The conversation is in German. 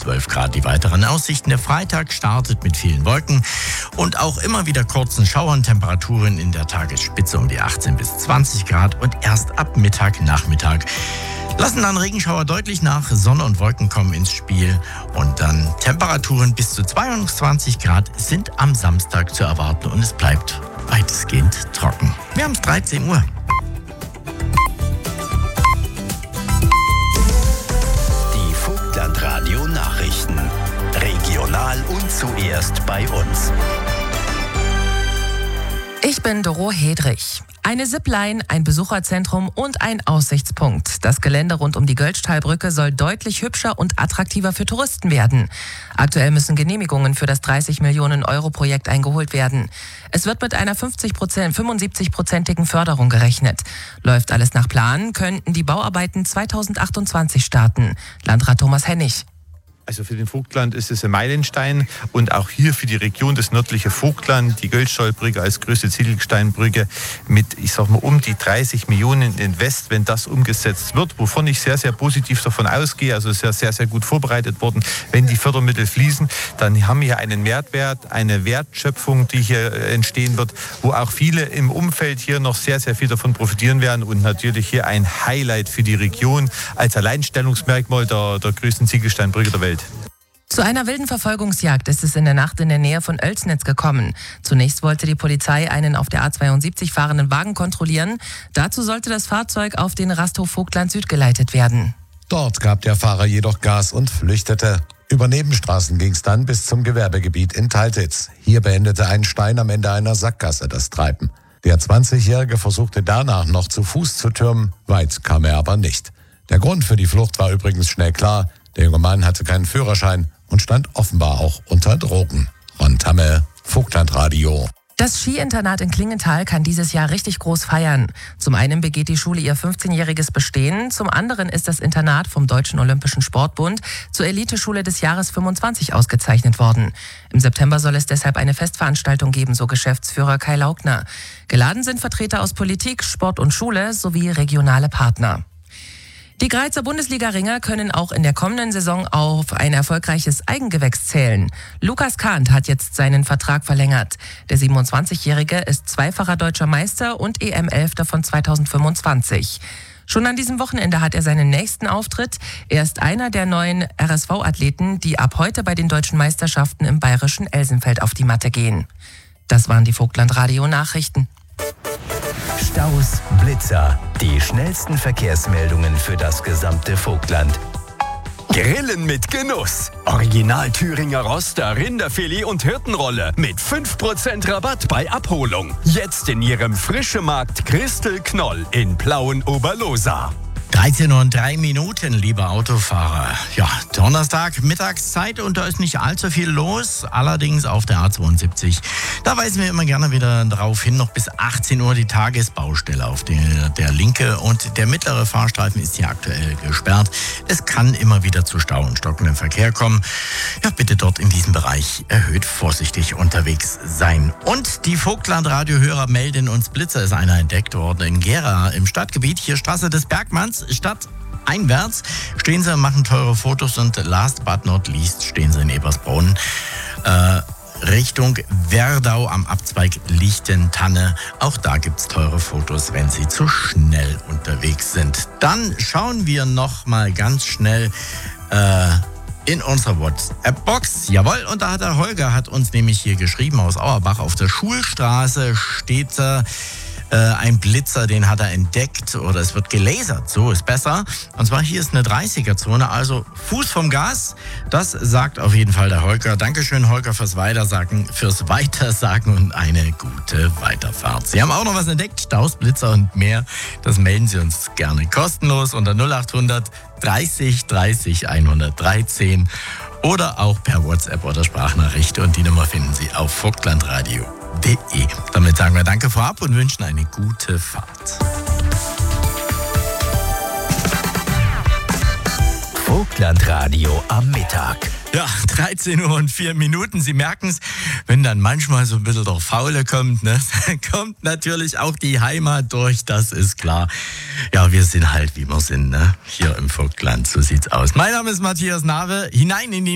12 Grad. Die weiteren Aussichten: Der Freitag startet mit vielen Wolken und auch immer wieder kurzen Schauern. Temperaturen in der Tagesspitze um die 18 bis 20 Grad und erst ab Mittag, Nachmittag lassen dann Regenschauer deutlich nach. Sonne und Wolken kommen ins Spiel und dann Temperaturen bis zu 22 Grad sind am Samstag zu erwarten und es bleibt weitestgehend trocken. Wir haben es 13 Uhr. Die Vogtlandradio Nachrichten. Regional und zuerst bei uns. Ich bin Doro Hedrich. Eine Zipline, ein Besucherzentrum und ein Aussichtspunkt. Das Gelände rund um die Göltzschtalbrücke soll deutlich hübscher und attraktiver für Touristen werden. Aktuell müssen Genehmigungen für das 30 Millionen Euro Projekt eingeholt werden. Es wird mit einer 75-prozentigen Förderung gerechnet. Läuft alles nach Plan, könnten die Bauarbeiten 2028 starten. Landrat Thomas Hennig. Also für den Vogtland ist es ein Meilenstein und auch hier für die Region das nördliche Vogtland, die Göltzschtalbrücke als größte Ziegelsteinbrücke mit, um die 30 Millionen Invest, wenn das umgesetzt wird, wovon ich sehr, sehr positiv davon ausgehe, also ist ja sehr, sehr gut vorbereitet worden. Wenn die Fördermittel fließen, dann haben wir einen Mehrwert, eine Wertschöpfung, die hier entstehen wird, wo auch viele im Umfeld hier noch sehr, sehr viel davon profitieren werden und natürlich hier ein Highlight für die Region als Alleinstellungsmerkmal der größten Ziegelsteinbrücke der Welt. Zu einer wilden Verfolgungsjagd ist es in der Nacht in der Nähe von Oelsnitz gekommen. Zunächst wollte die Polizei einen auf der A72 fahrenden Wagen kontrollieren. Dazu sollte das Fahrzeug auf den Rasthof Vogtland Süd geleitet werden. Dort gab der Fahrer jedoch Gas und flüchtete. Über Nebenstraßen ging es dann bis zum Gewerbegebiet in Taltitz. Hier beendete ein Stein am Ende einer Sackgasse das Treiben. Der 20-Jährige versuchte danach noch zu Fuß zu türmen, weit kam er aber nicht. Der Grund für die Flucht war übrigens schnell klar. Der junge Mann hatte keinen Führerschein und stand offenbar auch unter Drogen. Ron Tamme, Vogtlandradio. Das Skiinternat in Klingenthal kann dieses Jahr richtig groß feiern. Zum einen begeht die Schule ihr 15-jähriges Bestehen, zum anderen ist das Internat vom Deutschen Olympischen Sportbund zur Eliteschule des Jahres 25 ausgezeichnet worden. Im September soll es deshalb eine Festveranstaltung geben, so Geschäftsführer Kai Laugner. Geladen sind Vertreter aus Politik, Sport und Schule sowie regionale Partner. Die Greizer Bundesliga-Ringer können auch in der kommenden Saison auf ein erfolgreiches Eigengewächs zählen. Lukas Kahnt hat jetzt seinen Vertrag verlängert. Der 27-Jährige ist zweifacher deutscher Meister und EM-Elfter von 2025. Schon an diesem Wochenende hat er seinen nächsten Auftritt. Er ist einer der neuen RSV-Athleten, die ab heute bei den deutschen Meisterschaften im bayerischen Elsenfeld auf die Matte gehen. Das waren die Vogtlandradio-Nachrichten. Staus, Blitzer, die schnellsten Verkehrsmeldungen für das gesamte Vogtland. Grillen mit Genuss. Original Thüringer Roster, Rinderfilet und Hirtenrolle mit 5% Rabatt bei Abholung. Jetzt in Ihrem Frischemarkt Christel Knoll in Plauen-Oberlosa. 13:03 Uhr, liebe Autofahrer. Ja, Donnerstag, Mittagszeit und da ist nicht allzu viel los. Allerdings auf der A72. Da weisen wir immer gerne wieder darauf hin, noch bis 18 Uhr die Tagesbaustelle auf der linke und der mittlere Fahrstreifen ist hier aktuell gesperrt. Es kann immer wieder zu Stau und stockendem Verkehr kommen. Ja, bitte dort in diesem Bereich erhöht vorsichtig unterwegs sein. Und die Vogtlandradio-Hörer melden uns, Blitzer ist einer entdeckt worden in Gera im Stadtgebiet. Hier Straße des Bergmanns. Stadteinwärts stehen sie, machen teure Fotos und last but not least stehen sie in Ebersbrunn Richtung Werdau am Abzweig Lichtentanne. Auch da gibt es teure Fotos, wenn sie zu schnell unterwegs sind. Dann schauen wir noch mal ganz schnell in unserer WhatsApp-Box. Jawohl, und da hat der Holger hat uns nämlich hier geschrieben aus Auerbach. Auf der Schulstraße steht ein Blitzer, den hat er entdeckt oder es wird gelasert, so ist besser. Und zwar hier ist eine 30er-Zone, also Fuß vom Gas. Das sagt auf jeden Fall der Holger. Dankeschön, Holger, fürs Weitersagen und eine gute Weiterfahrt. Sie haben auch noch was entdeckt, Staus, Blitzer und mehr. Das melden Sie uns gerne kostenlos unter 0800 30 30 113 oder auch per WhatsApp oder Sprachnachricht. Und die Nummer finden Sie auf vogtlandradio.de. Damit sagen wir Danke vorab und wünschen eine gute Fahrt. Vogtlandradio am Mittag. Ja, 13:04 Uhr. Sie merken es, wenn dann manchmal so ein bisschen der Faule kommt, ne? Kommt natürlich auch die Heimat durch, das ist klar. Ja, wir sind halt, wie wir sind, ne? Hier im Vogtland, so sieht's aus. Mein Name ist Matthias Nawe, hinein in die